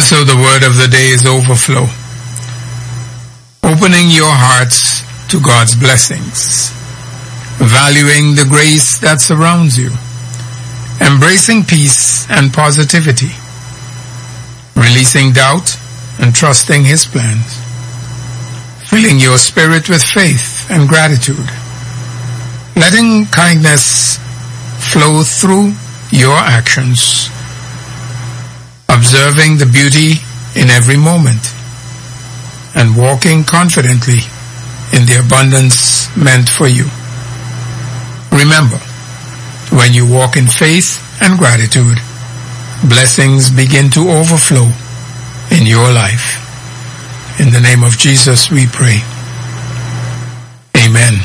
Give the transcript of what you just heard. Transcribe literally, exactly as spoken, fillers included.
So the word of the day is overflow. Opening your hearts to God's blessings. Valuing the grace that surrounds you. Embracing peace and positivity. Releasing doubt and trusting His plans. Filling your spirit with faith and gratitude. Letting kindness flow through your actions. Observing the beauty in every moment. And walking confidently in the abundance meant for you. Remember, when you walk in faith and gratitude, blessings begin to overflow in your life. In the name of Jesus we pray. Amen.